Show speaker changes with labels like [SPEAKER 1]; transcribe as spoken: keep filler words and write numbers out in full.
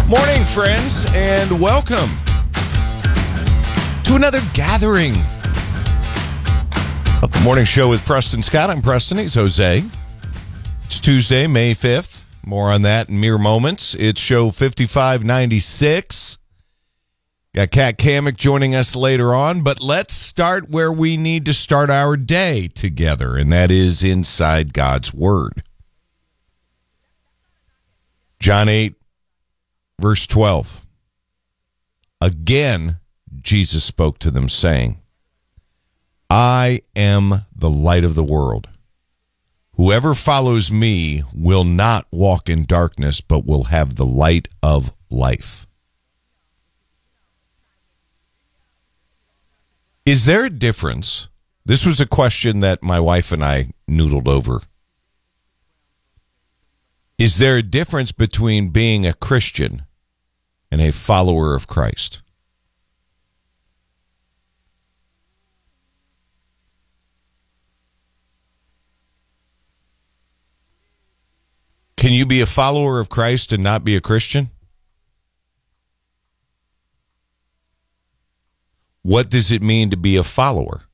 [SPEAKER 1] Morning, friends, and welcome to another gathering of the morning show with Preston Scott. I'm Preston. He's Jose. It's Tuesday, May fifth. More on that in mere moments. It's show fifty-five ninety-six. Got Kat Kamick joining us later on, but let's start where we need to start our day together, and that is inside God's Word. John eight, verse twelve. Again, Jesus spoke to them, saying, I am the light of the world. Whoever follows me will not walk in darkness, but will have the light of life. Is there a difference? This was a question that my wife and I noodled over. Is there a difference between being a Christian and a follower of Christ? Can you be a follower of Christ and not be a Christian? What does it mean to be a follower?